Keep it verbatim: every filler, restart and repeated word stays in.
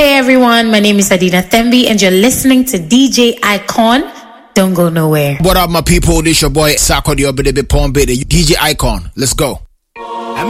Hey everyone, my name is Adina Thembi and you're listening to D J Icon. Don't go nowhere. What up my people, this your boy Sako the Obedebe Pon Bede, D J Icon. Let's go.